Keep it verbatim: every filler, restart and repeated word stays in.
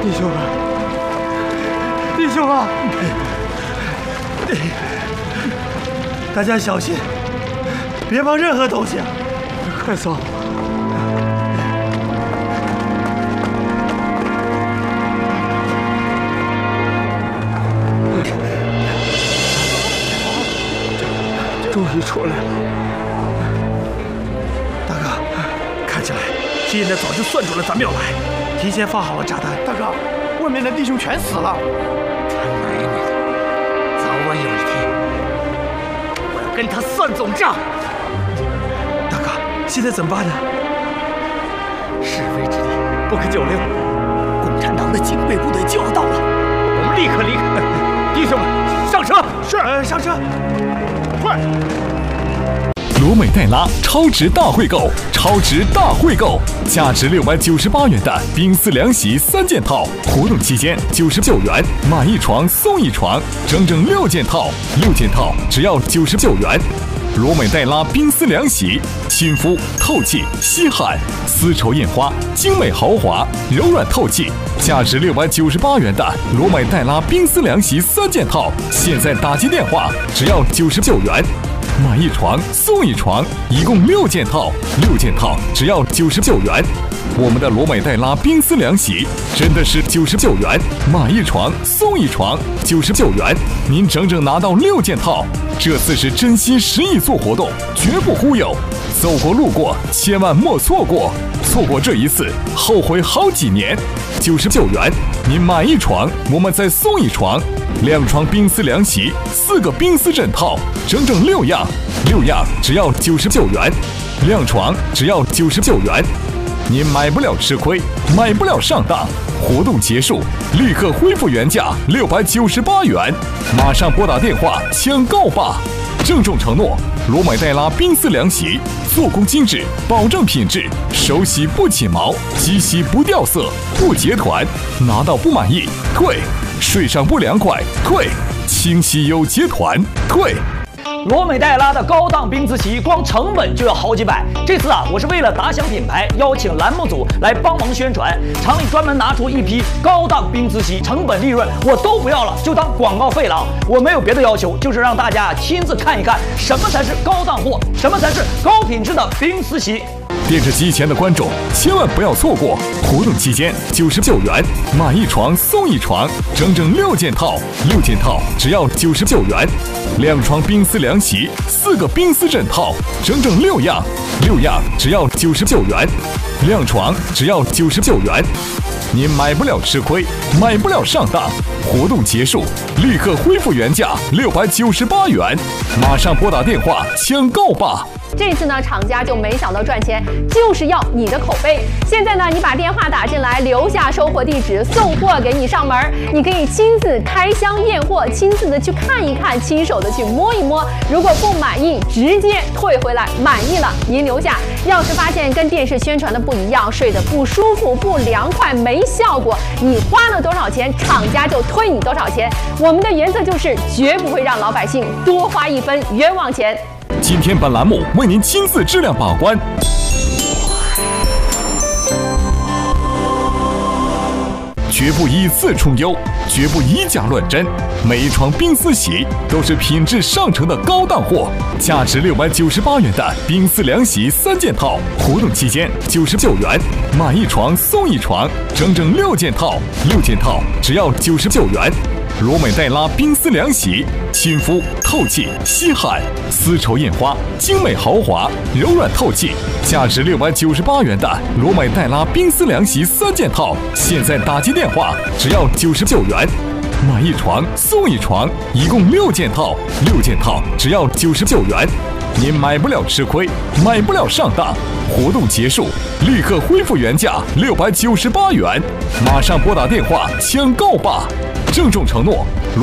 弟兄们，弟兄啊，大家小心，别碰任何东西啊！快走！终于出来了，大哥，看起来金爷早就算准了咱们要来，提前放好了炸弹。大哥，外面的弟兄全死了。 他奶奶的，早晚有一天，我要跟他算总账。 大哥，现在怎么办呢？ 是非之地不可久留，共产党的警备部队就要到了，我们立刻离开。弟兄们，上车！ 是，呃，上车。快！ 罗美黛拉超值大汇购，超值大汇购，价值六百九十八元的冰丝凉席三件套，活动期间九十九元，买一床送一床，整整六件套，六件套只要九十九元。罗美黛拉冰丝凉席，亲肤透气吸汗，丝绸印花，精美豪华，柔软透气，价值六百九十八元的罗美黛拉冰丝凉席三件套，现在打击电话只要九十九元，买一床送一床，一共六件套，六件套只要九十九元。我们的罗美黛拉冰丝凉席真的是九十九元，买一床送一床，九十九元，您整整拿到六件套。这次是真心实意做活动，绝不忽悠，走过路过千万莫错过，错过这一次后悔好几年。九十九元，您买一床，我们再送一床，两床冰丝凉席，四个冰丝枕套，整整六样，六样只要九十九元，两床只要九十九元。您买不了吃亏，买不了上当。活动结束，立刻恢复原价六百九十八元，马上拨打电话抢购吧！郑重承诺，罗美黛拉冰丝凉席，做工精致，保证品质，手洗不起毛，机洗不掉色，不结团，拿到不满意退，睡上不凉快退，清洗有结团退。 罗美黛拉的高档冰丝席，光成本就要好几百。这次啊，我是为了打响品牌，邀请栏目组来帮忙宣传。厂里专门拿出一批高档冰丝席，成本利润我都不要了，就当广告费了啊！我没有别的要求，就是让大家亲自看一看什么才是高档货，什么才是高品质的冰丝席。 电视机前的观众千万不要错过！活动期间九十九元，买一床送一床，整整六件套，六件套只要九十九元，两床冰丝凉席，四个冰丝枕套，整整六样，六样只要九十九元，两床只要九十九元。您买不了吃亏，买不了上当。活动结束，立刻恢复原价六百九十八元，马上拨打电话抢购吧！ 这次呢，厂家就没想到赚钱，就是要你的口碑。现在呢，你把电话打进来，留下收货地址，送货给你上门。你可以亲自开箱验货，亲自的去看一看，亲手的去摸一摸。如果不满意，直接退回来；满意了，您留下。要是发现跟电视宣传的不一样，睡得不舒服、不凉快、没效果，你花了多少钱，厂家就退你多少钱。我们的原则就是绝不会让老百姓多花一分冤枉钱。 今天本栏目为您亲自质量把关，绝不以次充优，绝不以假乱真。每一床冰丝席都是品质上乘的高档货，价值六百九十八元的冰丝凉席三件套，活动期间九十九元，买一床送一床，整整六件套，六件套只要九十九元。罗美黛拉冰丝凉席，亲肤透气吸汗，丝绸印花，精美豪华，柔软透气，价值六百九十八元的罗美黛拉冰丝凉席三件套，现在打击电话只要九十九元，买一床送一床，一共六件套，六件套只要九十九元。您买不了吃亏，买不了上当。活动结束，立刻恢复原价六百九十八元，马上拨打电话抢购吧！郑重承诺。